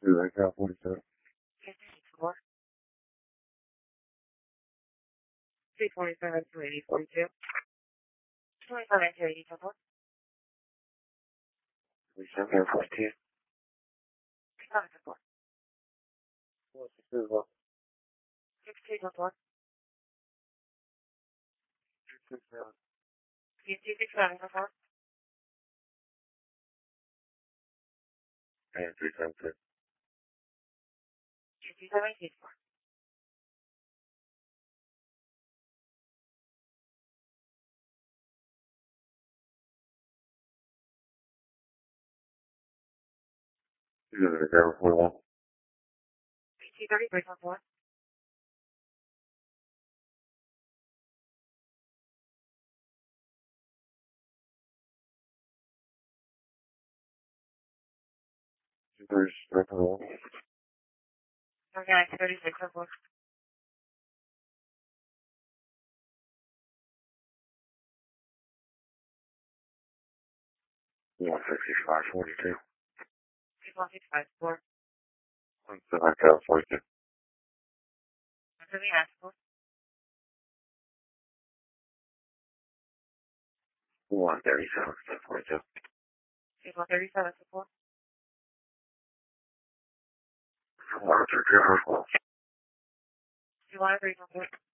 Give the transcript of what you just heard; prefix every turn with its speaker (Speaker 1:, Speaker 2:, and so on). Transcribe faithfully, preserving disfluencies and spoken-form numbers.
Speaker 1: Zero, Cal forty-seven.
Speaker 2: fifty-four. three forty-seven, two eighty, forty-two. twenty-seven, two eighty, four.
Speaker 1: Seven, fourteen.
Speaker 2: seven, four.
Speaker 1: Four, six, two, one.
Speaker 2: six, two, four.
Speaker 1: Six, six, seven.
Speaker 2: fifty, six, seven, four.
Speaker 1: And three, seven, six.
Speaker 2: fifty-seven, eight, four.
Speaker 1: Zero, Cal forty-one.
Speaker 2: fifty, thirty-three, four.
Speaker 1: Zero, seven, one.
Speaker 2: thirty-nine, thirty-six, four.
Speaker 1: One, sixty-five, forty-two.
Speaker 2: six, one, six, five, four.
Speaker 1: One, seven, Cal forty-two.
Speaker 2: one, seven, eight, four.
Speaker 1: One, thirty-seven, forty-two.
Speaker 2: six, one, thirty-seven, four.
Speaker 1: One, two, two, four.
Speaker 2: two, one, three, four.